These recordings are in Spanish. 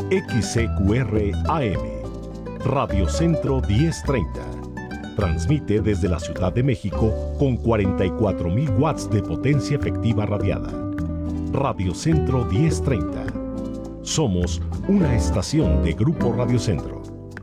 XCQR AM, Radio Centro 1030. Transmite desde la Ciudad de México con 44,000 watts de potencia efectiva radiada. Radio Centro 1030. Somos una estación de Grupo Radio Centro.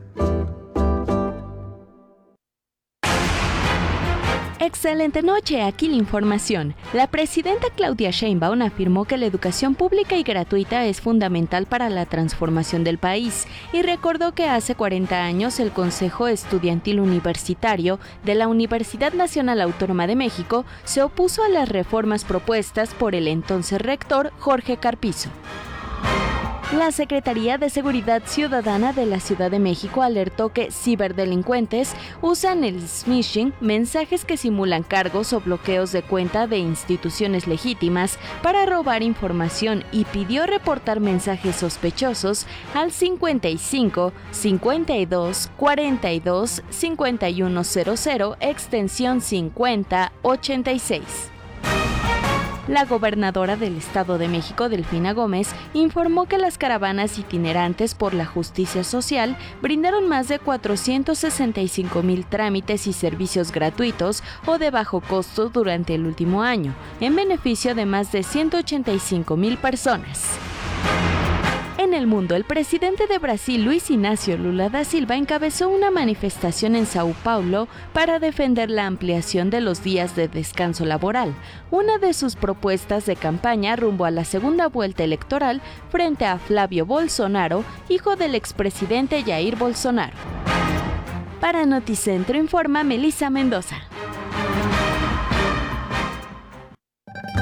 Excelente noche, aquí la información. La presidenta Claudia Sheinbaum afirmó que la educación pública y gratuita es fundamental para la transformación del país y recordó que hace 40 años el Consejo Estudiantil Universitario de la Universidad Nacional Autónoma de México se opuso a las reformas propuestas por el entonces rector Jorge Carpizo. La Secretaría de Seguridad Ciudadana de la Ciudad de México alertó que ciberdelincuentes usan el smishing, mensajes que simulan cargos o bloqueos de cuenta de instituciones legítimas para robar información y pidió reportar mensajes sospechosos al 55 52 42 5100 extensión 5086. La gobernadora del Estado de México, Delfina Gómez, informó que las caravanas itinerantes por la justicia social brindaron más de 465,000 trámites y servicios gratuitos o de bajo costo durante el último año, en beneficio de más de 185,000 personas. En el mundo, el presidente de Brasil, Luis Inácio Lula da Silva, encabezó una manifestación en Sao Paulo para defender la ampliación de los días de descanso laboral, una de sus propuestas de campaña rumbo a la segunda vuelta electoral frente a Flávio Bolsonaro, hijo del expresidente Jair Bolsonaro. Para Noticentro informa Melissa Mendoza.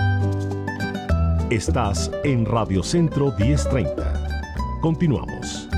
Estás en Radio Centro 1030. Continuamos.